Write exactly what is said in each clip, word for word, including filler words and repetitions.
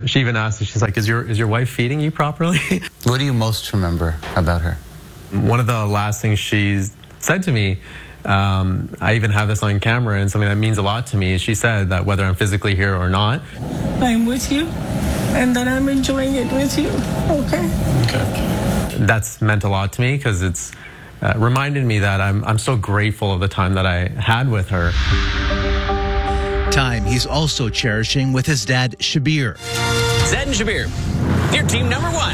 She even asked, she's like, is your, is your wife feeding you properly? What do you most remember about her? One of the last things she said to me, um, I even have this on camera, and something that means a lot to me, is she said that whether I'm physically here or not, I'm with you, and that I'm enjoying it with you, okay? Okay. That's meant a lot to me, because it's uh, reminded me that I'm, I'm so grateful of the time that I had with her. Time he's also cherishing with his dad, Shabir. Zed and Shabir, you're team number one.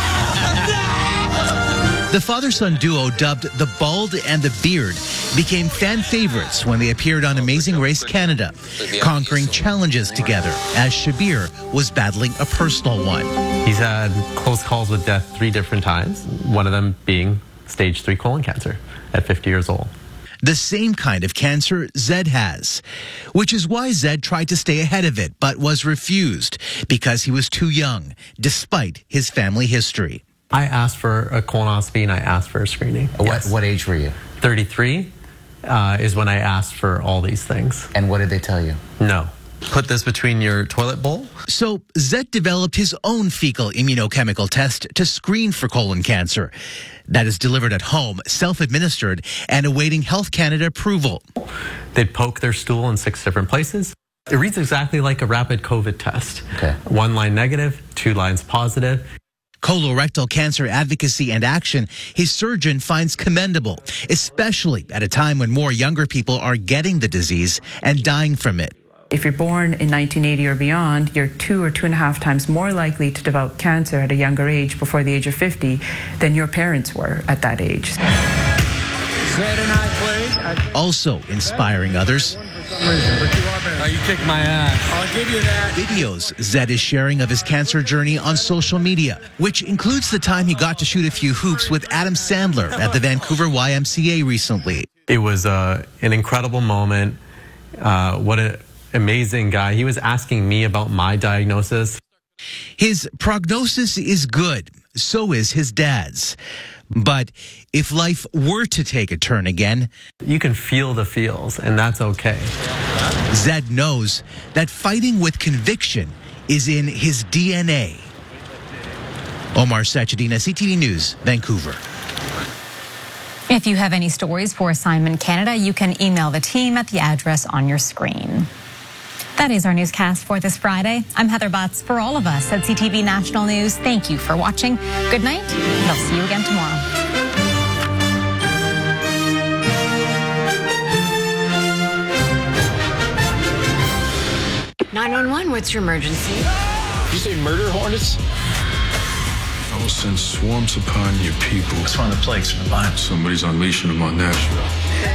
The father-son duo, dubbed The Bald and the Beard, became fan favorites when they appeared on Amazing Race Canada, conquering challenges together as Shabir was battling a personal one. He's had close calls with death three different times, one of them being stage three colon cancer at fifty years old. The same kind of cancer Zed has, which is why Zed tried to stay ahead of it, but was refused because he was too young, despite his family history. I asked for a colonoscopy and I asked for a screening. What, Yes. what age were you? thirty-three uh, is when I asked for all these things. And what did they tell you? No. Put this between your toilet bowl. So Zed developed his own fecal immunochemical test to screen for colon cancer. That is delivered at home, self-administered, and awaiting Health Canada approval. They'd poke their stool in six different places. It reads exactly like a rapid COVID test. Okay. One line negative, two lines positive. Colorectal cancer advocacy and action his surgeon finds commendable, especially at a time when more younger people are getting the disease and dying from it. If you're born in nineteen eighty or beyond, you're two or two and a half times more likely to develop cancer at a younger age, before the age of fifty, than your parents were at that age. Also inspiring others. Oh, you kicked my ass. I'll give you that. Videos Zed is sharing of his cancer journey on social media, which includes the time he got to shoot a few hoops with Adam Sandler at the Vancouver Y M C A recently. It was uh, an incredible moment. Uh, what an amazing guy. He was asking me about my diagnosis. His prognosis is good, so is his dad's. But if life were to take a turn again, You can feel the feels, and that's okay. Zed knows that fighting with conviction is in his D N A. Omar Sachedina, C T V News, Vancouver. If you have any stories for Assignment Canada, you can email the team at the address on your screen. That is our newscast for this Friday. I'm Heather Butts. For all of us at C T V National News, thank you for watching. Good night, and I'll see you again tomorrow. nine one one, what's your emergency? You say murder hornets? I will send swarms upon your people. It's one of the plagues from the Bible. Somebody's unleashing them on Nashville.